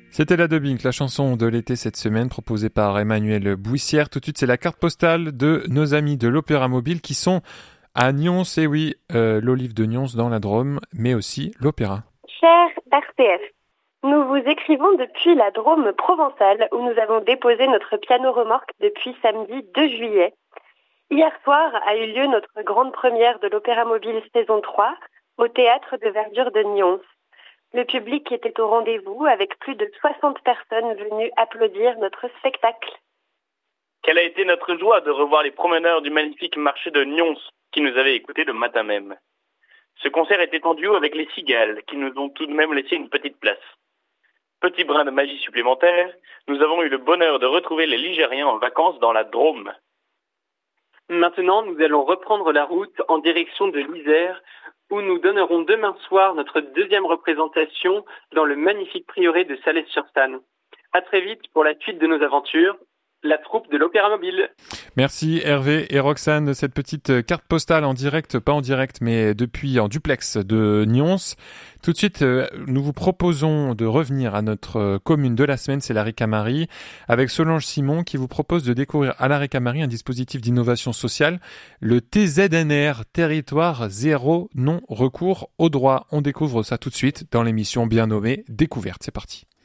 C'était la dubbing, la chanson de l'été cette semaine proposée par Emmanuel Bouissière. Tout de suite, c'est la carte postale de nos amis de l'Opéra Mobile qui sont à Nyons, et oui, l'Olive de Nyons dans la Drôme, mais aussi l'Opéra. Cher RCF, nous vous écrivons depuis la Drôme provençale où nous avons déposé notre piano remorque depuis samedi 2 juillet. Hier soir a eu lieu notre grande première de l'Opéra Mobile saison 3 au Théâtre de Verdure de Nyons. Le public était au rendez-vous avec plus de 60 personnes venues applaudir notre spectacle. Quelle a été notre joie de revoir les promeneurs du magnifique marché de Nyons qui nous avaient écoutés le matin même. Ce concert était en duo avec les Cigales qui nous ont tout de même laissé une petite place. Petit brin de magie supplémentaire, nous avons eu le bonheur de retrouver les Ligériens en vacances dans la Drôme. Maintenant, nous allons reprendre la route en direction de l'Isère, où nous donnerons demain soir notre deuxième représentation dans le magnifique prieuré de Salles-sur-Sanne. À très vite pour la suite de nos aventures, la troupe de l'Opéra Mobile. Merci Hervé et Roxane de cette petite carte postale en direct, pas en direct, mais depuis en duplex de Nyons. Tout de suite, nous vous proposons de revenir à notre commune de la semaine, c'est la Ricamarie, avec Solange Simon qui vous propose de découvrir à la Ricamarie un dispositif d'innovation sociale, le TZNR, Territoire Zéro Non Recours au Droit. On découvre ça tout de suite dans l'émission bien nommée Découverte. C'est parti.